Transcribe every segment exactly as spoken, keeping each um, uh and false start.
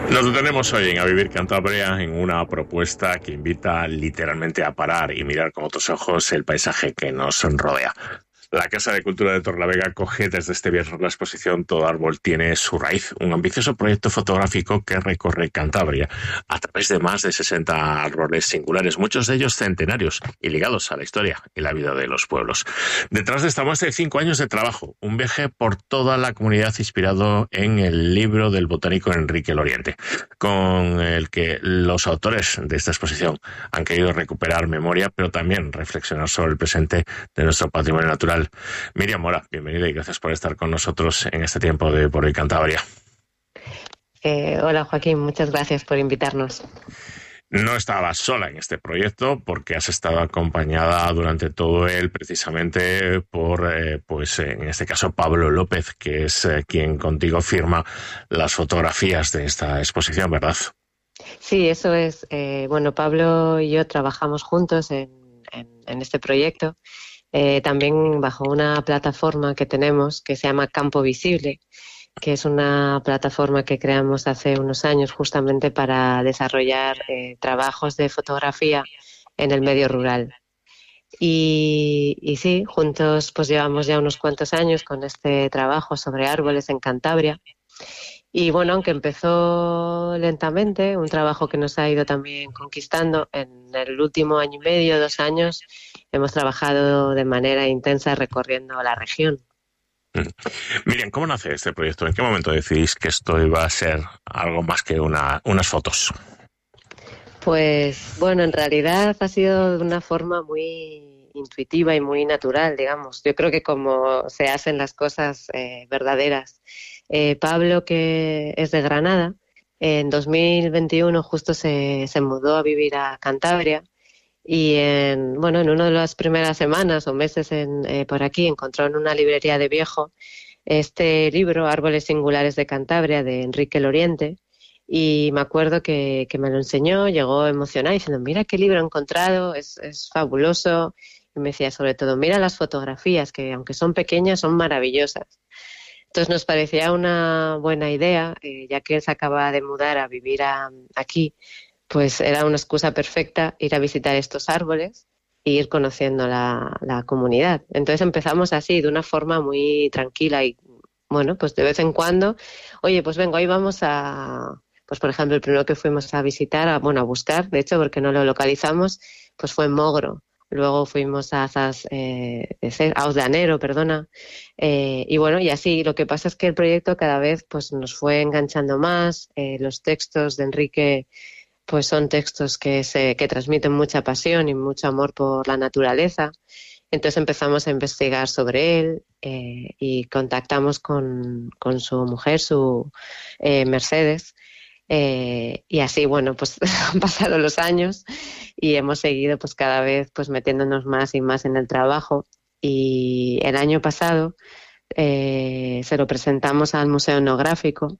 Nos detenemos hoy en A Vivir Cantabria en una propuesta que invita literalmente a parar y mirar con otros ojos el paisaje que nos rodea. La Casa de Cultura de Torrelavega acoge desde este viernes la exposición Todo árbol tiene su raíz, un ambicioso proyecto fotográfico que recorre Cantabria a través de más de sesenta árboles singulares, muchos de ellos centenarios y ligados a la historia y la vida de los pueblos. Detrás de esta muestra hay cinco años de trabajo, un viaje por toda la comunidad inspirado en el libro del botánico Enrique Loriente, con el que los autores de esta exposición han querido recuperar memoria, pero también reflexionar sobre el presente de nuestro patrimonio natural. Miriam Mora, bienvenida y gracias por estar con nosotros en este tiempo de Por Hoy Cantabria. Eh, hola Joaquín, muchas gracias por invitarnos. No estabas sola en este proyecto porque has estado acompañada durante todo él precisamente por, eh, pues en este caso, Pablo López, que es eh, quien contigo firma las fotografías de esta exposición, ¿verdad? Sí, eso es. Eh, bueno, Pablo y yo trabajamos juntos en, en, en este proyecto, eh, también bajo una plataforma que tenemos que se llama Campo Visible, que es una plataforma que creamos hace unos años justamente para desarrollar eh, trabajos de fotografía en el medio rural. Y, y sí, juntos pues llevamos ya unos cuantos años con este trabajo sobre árboles en Cantabria. Y bueno, aunque empezó lentamente, un trabajo que nos ha ido también conquistando, en el último año y medio, dos años, hemos trabajado de manera intensa recorriendo la región. Miriam, ¿cómo nace este proyecto? ¿En qué momento decidís que esto iba a ser algo más que una, unas fotos? Pues bueno, en realidad ha sido de una forma muy intuitiva y muy natural, digamos. Yo creo que como se hacen las cosas eh, verdaderas. Eh, Pablo, que es de Granada, en dos mil veintiuno justo se, se mudó a vivir a Cantabria y en, bueno, en una de las primeras semanas o meses en, eh, por aquí encontró en una librería de viejo este libro, Árboles Singulares de Cantabria, de Enrique Loriente. Y me acuerdo que, que me lo enseñó, llegó emocionada diciendo, mira qué libro he encontrado, es, es fabuloso. Y me decía sobre todo, mira las fotografías, que aunque son pequeñas, son maravillosas. Entonces nos parecía una buena idea, eh, ya que él se acaba de mudar a vivir a, aquí, pues era una excusa perfecta ir a visitar estos árboles e ir conociendo la, la comunidad. Entonces empezamos así, de una forma muy tranquila y, bueno, pues de vez en cuando, oye, pues venga, hoy vamos a... Pues, por ejemplo, el primero que fuimos a visitar, a, bueno, a buscar, de hecho, porque no lo localizamos, pues fue en Mogro. Luego fuimos a Azas, eh, a Osdanero, perdona. Eh, y bueno, y así, lo que pasa es que el proyecto cada vez pues nos fue enganchando más. Eh, los textos de Enrique pues son textos que, se, que transmiten mucha pasión y mucho amor por la naturaleza. Entonces empezamos a investigar sobre él eh, y contactamos con, con su mujer, su eh, Mercedes. Eh, y así, bueno, pues han pasado los años y hemos seguido pues cada vez pues metiéndonos más y más en el trabajo. Y el año pasado eh, se lo presentamos al Museo Etnográfico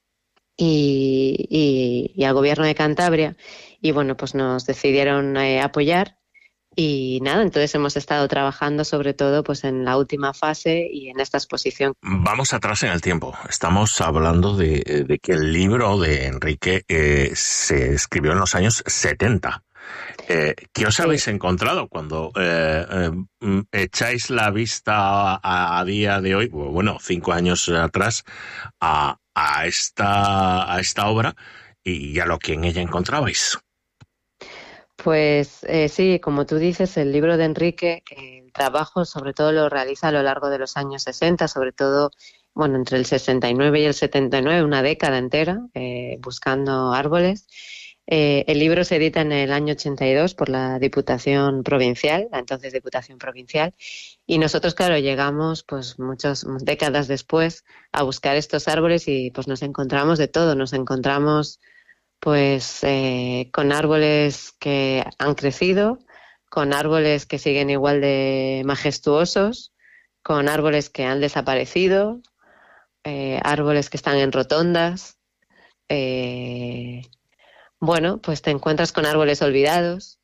y, y, y al Gobierno de Cantabria y bueno, pues nos decidieron eh, apoyar. Y nada, entonces hemos estado trabajando sobre todo pues en la última fase y en esta exposición. Vamos atrás en el tiempo. Estamos hablando de, de que el libro de Enrique eh, se escribió en los años setenta. Eh, ¿Qué os habéis sí. encontrado cuando eh, eh, echáis la vista a, a día de hoy, bueno, cinco años atrás, a, a, esta, a esta obra y a lo que en ella encontrabais? Pues eh, sí, como tú dices, el libro de Enrique, eh, el trabajo sobre todo lo realiza a lo largo de los años sesenta, sobre todo, bueno, entre el sesenta y nueve y el setenta y nueve, una década entera, eh, buscando árboles. Eh, el libro se edita en el año ochenta y dos por la Diputación Provincial, la entonces Diputación Provincial, y nosotros, claro, llegamos pues muchas décadas después a buscar estos árboles y pues nos encontramos de todo, nos encontramos pues eh, con árboles que han crecido, con árboles que siguen igual de majestuosos, con árboles que han desaparecido, eh, árboles que están en rotondas. Eh, bueno, pues te encuentras con árboles olvidados.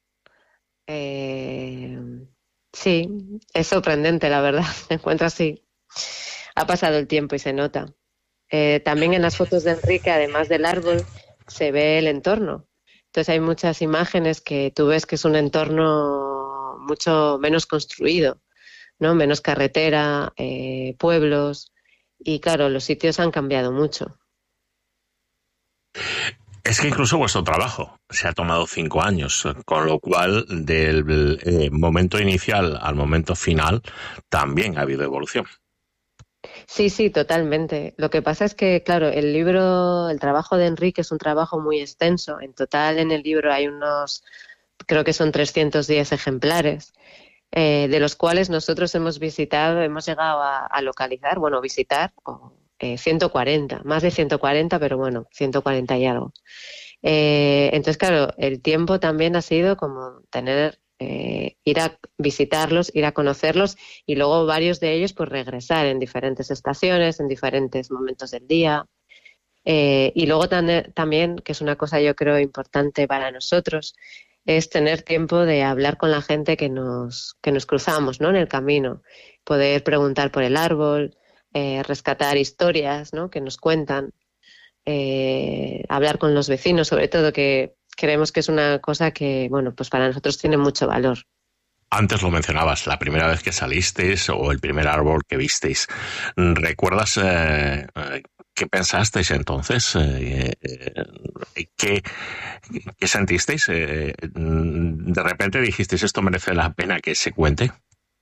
Eh, sí, es sorprendente, la verdad. Te encuentras así. Ha pasado el tiempo y se nota. Eh, también en las fotos de Enrique, además del árbol, se ve el entorno. Entonces hay muchas imágenes que tú ves que es un entorno mucho menos construido, ¿no? Menos carretera, eh, pueblos, y claro, los sitios han cambiado mucho. Es que incluso vuestro trabajo se ha tomado cinco años, con lo cual del eh, momento inicial al momento final también ha habido evolución. Sí, sí, totalmente. Lo que pasa es que, claro, el libro, el trabajo de Enrique es un trabajo muy extenso. En total en el libro hay unos, creo que son trescientos diez ejemplares, eh, de los cuales nosotros hemos visitado, hemos llegado a, a localizar, bueno, visitar oh, eh, ciento cuarenta, más de ciento cuarenta, pero bueno, ciento cuarenta y algo. Eh, entonces, claro, el tiempo también ha sido como tener, eh, ir a visitarlos, ir a conocerlos y luego varios de ellos pues regresar en diferentes estaciones, en diferentes momentos del día. Eh, y luego tam- también, que es una cosa yo creo importante para nosotros, es tener tiempo de hablar con la gente que nos, que nos cruzamos, ¿no? En el camino, poder preguntar por el árbol, eh, rescatar historias, ¿no? Que nos cuentan, eh, hablar con los vecinos, sobre todo, que creemos que es una cosa que, bueno, pues para nosotros tiene mucho valor. Antes lo mencionabas, la primera vez que salisteis o el primer árbol que visteis. ¿Recuerdas eh, eh, qué pensasteis entonces? Eh, eh, ¿qué, ¿Qué sentisteis? Eh, ¿De repente dijisteis esto merece la pena que se cuente?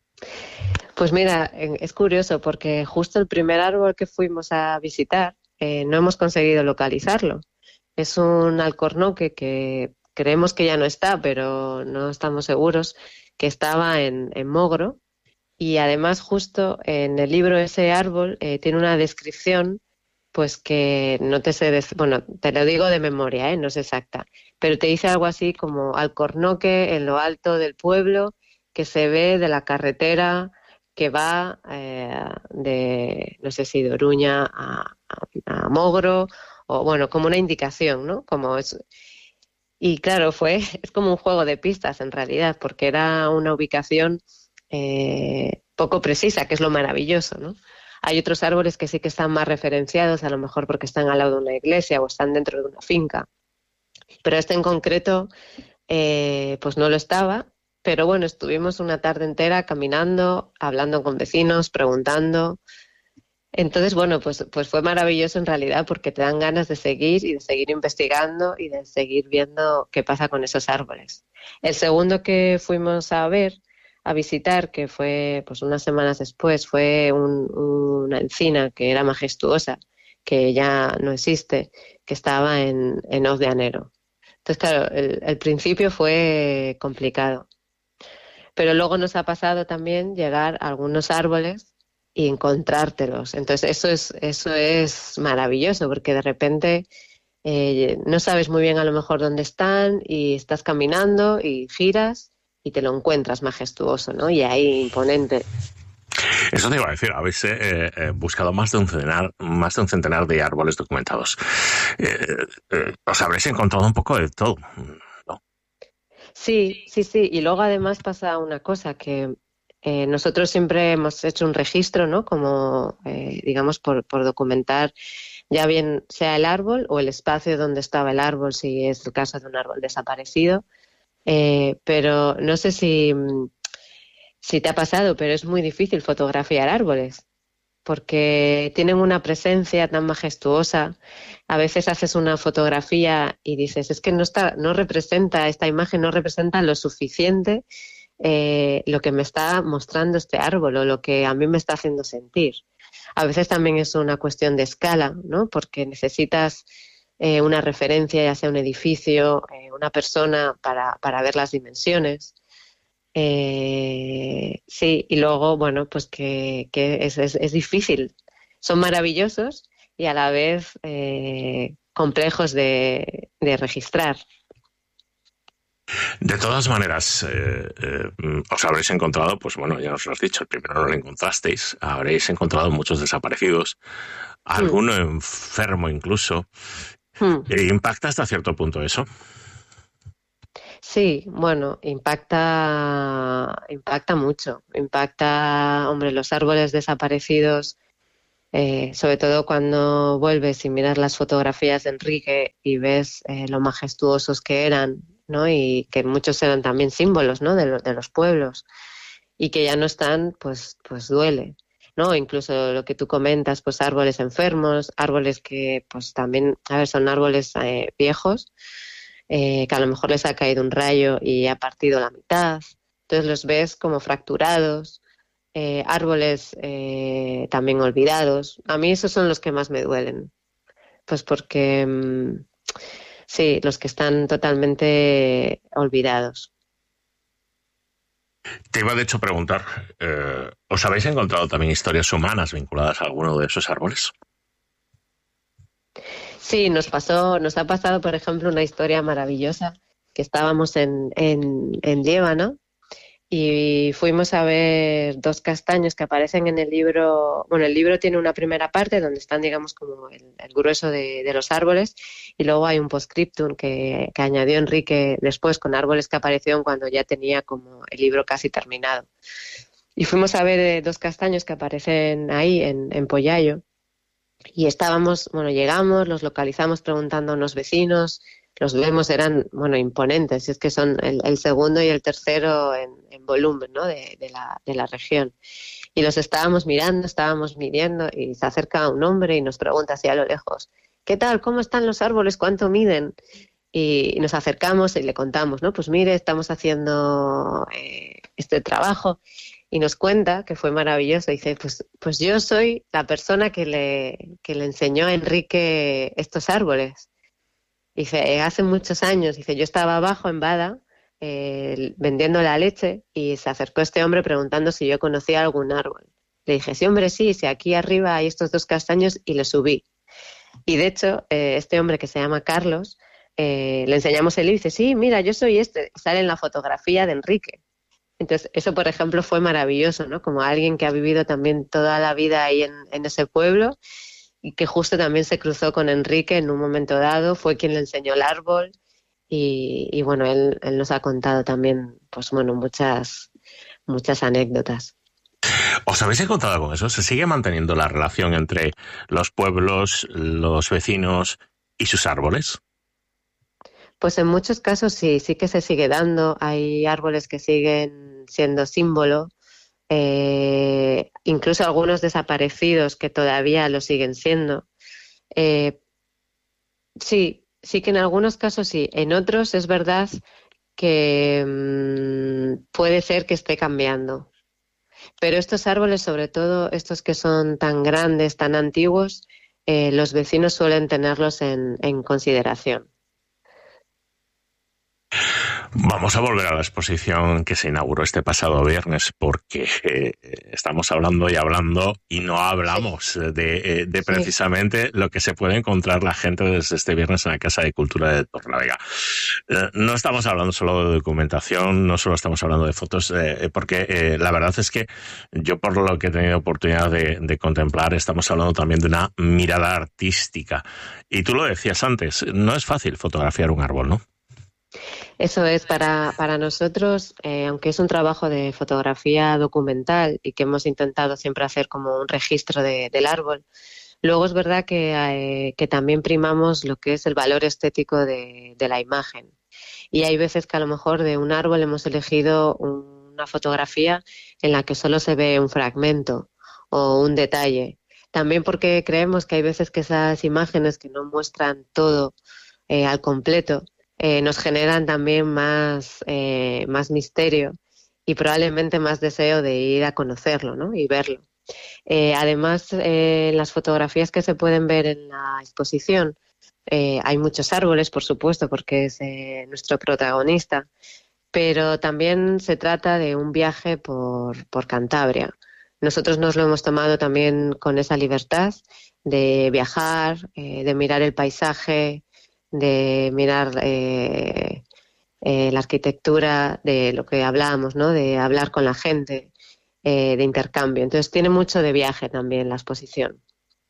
Pues mira, eh, es curioso porque justo el primer árbol que fuimos a visitar eh, no hemos conseguido localizarlo. Es un alcornoque que creemos que ya no está, pero no estamos seguros, que estaba en, en Mogro. Y además justo en el libro ese árbol eh, tiene una descripción pues que no te sé, dec- bueno, te lo digo de memoria, ¿eh? No es exacta, pero te dice algo así como Alcornoque en lo alto del pueblo que se ve de la carretera que va eh, de, no sé si de Oruña a, a, a Mogro, o bueno, como una indicación, ¿no? Como es, y claro, fue, es como un juego de pistas en realidad, porque era una ubicación eh, poco precisa, que es lo maravilloso, ¿no? Hay otros árboles que sí que están más referenciados, a lo mejor porque están al lado de una iglesia o están dentro de una finca, pero este en concreto eh, pues no lo estaba, pero bueno, estuvimos una tarde entera caminando, hablando con vecinos, preguntando. Entonces, bueno, pues, pues fue maravilloso en realidad porque te dan ganas de seguir y de seguir investigando y de seguir viendo qué pasa con esos árboles. El segundo que fuimos a ver, a visitar, que fue pues unas semanas después, fue un- una encina que era majestuosa, que ya no existe, que estaba en, en Hoz de Anero. Entonces, claro, el, el principio fue complicado, pero luego nos ha pasado también llegar a algunos árboles y encontrártelos. Entonces eso es, eso es maravilloso porque de repente eh, no sabes muy bien a lo mejor dónde están y estás caminando y giras y te lo encuentras majestuoso, ¿no? Y ahí imponente. Eso te iba a decir, habéis eh, eh, buscado más de un centenar, más de un centenar de árboles documentados. Eh, eh, os habréis encontrado un poco de todo, ¿no? Sí, sí, sí. Y luego además pasa una cosa que eh, nosotros siempre hemos hecho un registro, ¿no? Como, eh, digamos, por, por documentar ya bien sea el árbol o el espacio donde estaba el árbol, si es el caso de un árbol desaparecido. Eh, pero no sé si, si te ha pasado, pero es muy difícil fotografiar árboles porque tienen una presencia tan majestuosa. A veces haces una fotografía y dices, es que no está, no representa, esta imagen no representa lo suficiente eh, lo que me está mostrando este árbol o lo que a mí me está haciendo sentir. A veces también es una cuestión de escala, ¿no? Porque necesitas eh, una referencia, ya sea un edificio, eh, una persona, para, para ver las dimensiones. Eh, sí, y luego, bueno, pues que, que es, es, es difícil. Son maravillosos y a la vez eh, complejos de, de registrar. De todas maneras, eh, eh, os habréis encontrado, pues bueno, ya os lo has dicho, el primero no lo encontrasteis, habréis encontrado muchos desaparecidos, Hmm, alguno enfermo incluso. hmm. ¿E impacta hasta cierto punto eso? Sí, bueno, impacta, impacta mucho. Impacta, hombre, los árboles desaparecidos. Eh, sobre todo cuando vuelves y miras las fotografías de Enrique y ves eh, lo majestuosos que eran, ¿no? Y que muchos eran también símbolos, ¿no? De, lo- de los pueblos y que ya no están, pues, pues duele, ¿no? Incluso lo que tú comentas, pues árboles enfermos, árboles que, pues también, a ver, son árboles eh, viejos, eh, que a lo mejor les ha caído un rayo y ha partido la mitad, entonces los ves como fracturados, eh, árboles eh, también olvidados. A mí esos son los que más me duelen, pues porque mm, sí, los que están totalmente olvidados. Te iba de hecho a preguntar, eh, ¿os habéis encontrado también historias humanas vinculadas a alguno de esos árboles? Sí, nos pasó, nos ha pasado, por ejemplo, una historia maravillosa que estábamos en, en, en Líbano y fuimos a ver dos castaños que aparecen en el libro. Bueno, el libro tiene una primera parte donde están, digamos, como el, el grueso de, de los árboles y luego hay un postscriptum que, que añadió Enrique después con árboles que aparecieron cuando ya tenía como el libro casi terminado. Y fuimos a ver eh, dos castaños que aparecen ahí en, en Pollayo. Y estábamos, bueno, llegamos, los localizamos preguntando a unos vecinos, los vemos, eran, bueno, imponentes, y es que son el, el segundo y el tercero en, en volumen, ¿no? de, de, la, de la región. Y los estábamos mirando, estábamos midiendo, y se acerca un hombre y nos pregunta así a lo lejos, ¿qué tal? ¿Cómo están los árboles? ¿Cuánto miden? Y, y nos acercamos y le contamos, ¿no? Pues mire, estamos haciendo eh, este trabajo. Y nos cuenta, que fue maravilloso, dice, pues, pues yo soy la persona que le, que le enseñó a Enrique estos árboles. Dice, hace muchos años, dice, yo estaba abajo en Bada eh, vendiendo la leche y se acercó este hombre preguntando si yo conocía algún árbol. Le dije, sí, hombre, sí, sí, aquí arriba hay estos dos castaños y le subí. Y de hecho, eh, este hombre que se llama Carlos, eh, le enseñamos el libro y dice, sí, mira, yo soy este. Y sale en la fotografía de Enrique. Entonces, eso, por ejemplo, fue maravilloso, ¿no? Como alguien que ha vivido también toda la vida ahí en, en ese pueblo y que justo también se cruzó con Enrique en un momento dado, fue quien le enseñó el árbol y, y bueno, él, él nos ha contado también, pues bueno, muchas, muchas anécdotas. ¿Os habéis encontrado con eso? ¿Se sigue manteniendo la relación entre los pueblos, los vecinos y sus árboles? Pues en muchos casos sí, sí que se sigue dando. Hay árboles que siguen siendo símbolo, eh, incluso algunos desaparecidos que todavía lo siguen siendo. Eh, sí, sí que en algunos casos sí. En otros es verdad que mmm, puede ser que esté cambiando. Pero estos árboles, sobre todo estos que son tan grandes, tan antiguos, eh, los vecinos suelen tenerlos en, en consideración. Vamos a volver a la exposición que se inauguró este pasado viernes porque eh, estamos hablando y hablando y no Sí, hablamos de, de sí. precisamente lo que se puede encontrar la gente desde este viernes en la Casa de Cultura de Torlavega. Eh, no estamos hablando solo de documentación, no solo estamos hablando de fotos, eh, porque eh, la verdad es que yo por lo que he tenido oportunidad de, de contemplar estamos hablando también de una mirada artística. Y tú lo decías antes, no es fácil fotografiar un árbol, ¿no? Eso es para, para nosotros, eh, aunque es un trabajo de fotografía documental y que hemos intentado siempre hacer como un registro de, del árbol, luego es verdad que, eh, que también primamos lo que es el valor estético de, de la imagen. Y hay veces que a lo mejor de un árbol hemos elegido una fotografía en la que solo se ve un fragmento o un detalle. También porque creemos que hay veces que esas imágenes que no muestran todo eh, al completo eh, nos generan también más, eh, más misterio y probablemente más deseo de ir a conocerlo, ¿no? Y verlo. Eh, además, eh, las fotografías que se pueden ver en la exposición, eh, hay muchos árboles, por supuesto, porque es eh, nuestro protagonista, pero también se trata de un viaje por, por Cantabria. Nosotros nos lo hemos tomado también con esa libertad de viajar, eh, de mirar el paisaje, de mirar eh, eh, la arquitectura, de lo que hablábamos, ¿no? De hablar con la gente, eh, de intercambio. Entonces tiene mucho de viaje también la exposición.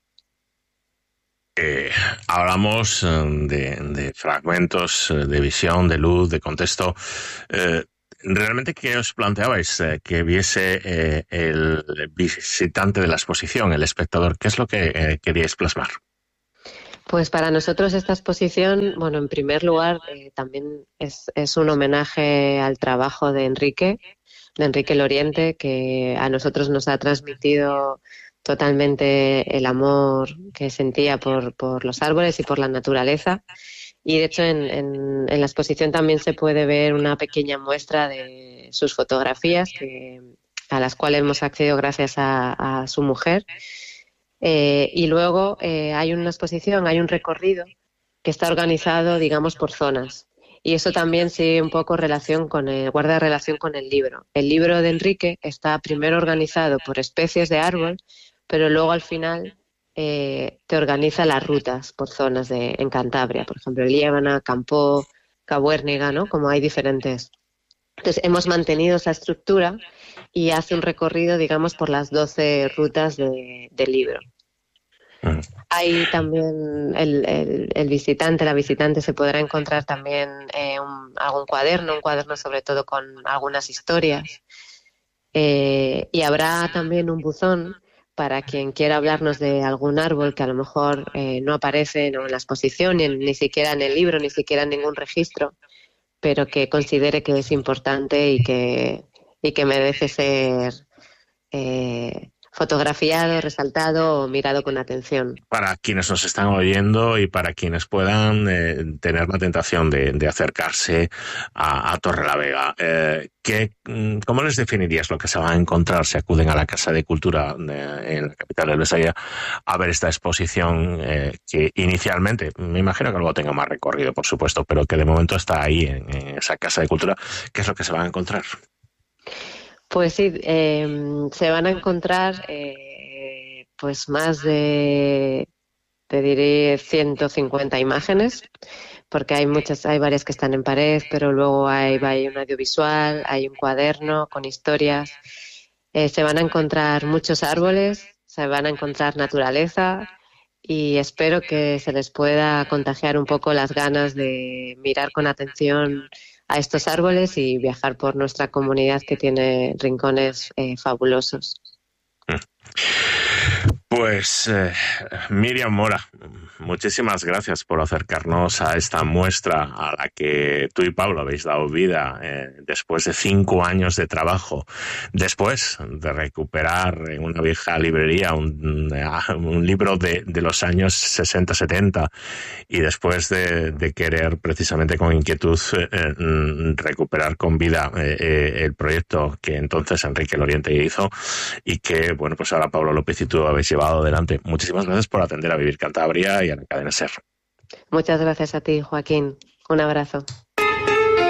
Eh, hablamos eh, de, de fragmentos, eh, de visión, de luz, de contexto. Eh, ¿realmente qué os planteabais? Eh, que viese eh, el visitante de la exposición, el espectador. ¿Qué es lo que eh, queríais plasmar? Pues para nosotros esta exposición, bueno, en primer lugar, eh, también es, es un homenaje al trabajo de Enrique, de Enrique Loriente, que a nosotros nos ha transmitido totalmente el amor que sentía por, por los árboles y por la naturaleza. Y de hecho en, en, en la exposición también se puede ver una pequeña muestra de sus fotografías, que, a las cuales hemos accedido gracias a, a su mujer. Eh, y luego eh, hay una exposición, hay un recorrido que está organizado, digamos, por zonas. Y eso también sigue un poco relación con el, guarda relación con el libro. El libro de Enrique está primero organizado por especies de árbol, pero luego al final eh, te organiza las rutas por zonas de, en Cantabria, por ejemplo, Liébana, Campoo, Cabuérniga, ¿no? Como hay diferentes. Entonces hemos mantenido esa estructura y hace un recorrido, digamos, por las doce rutas de, del libro. Mm. Hay también el, el, el visitante, la visitante se podrá encontrar también eh, un, algún cuaderno, un cuaderno sobre todo con algunas historias. Eh, y habrá también un buzón para quien quiera hablarnos de algún árbol que a lo mejor eh, no aparece ¿no? en la exposición, ni, ni siquiera en el libro, ni siquiera en ningún registro, pero que considere que es importante y que, y que merece ser eh, fotografiado, resaltado o mirado con atención. Para quienes nos están oyendo y para quienes puedan eh, tener la tentación de, de acercarse a, a Torrelavega, eh, ¿qué, ¿cómo les definirías lo que se va a encontrar si acuden a la Casa de Cultura de, en la capital del Besaya a ver esta exposición eh, que inicialmente, me imagino que luego tenga más recorrido, por supuesto, pero que de momento está ahí en, en esa Casa de Cultura? ¿Qué es lo que se van a encontrar? Pues sí, eh, se van a encontrar eh, pues más de, te diré, ciento cincuenta imágenes, porque hay muchas, hay varias que están en pared, pero luego hay, hay un audiovisual, hay un cuaderno con historias. Eh, se van a encontrar muchos árboles, se van a encontrar naturaleza y espero que se les pueda contagiar un poco las ganas de mirar con atención a estos árboles y viajar por nuestra comunidad que tiene rincones eh, fabulosos. Pues eh, Miriam Mora, muchísimas gracias por acercarnos a esta muestra a la que tú y Pablo habéis dado vida eh, después de cinco años de trabajo, después de recuperar en una vieja librería un, un libro de, de los años sesenta setenta y después de, de querer precisamente con inquietud eh, recuperar con vida eh, eh, el proyecto que entonces Enrique Loriente hizo y que, bueno, pues ahora Pablo López y tú habéis llevado adelante. Muchísimas gracias por atender a Vivir Cantabria y a la cadena SER. Muchas gracias a ti, Joaquín. Un abrazo.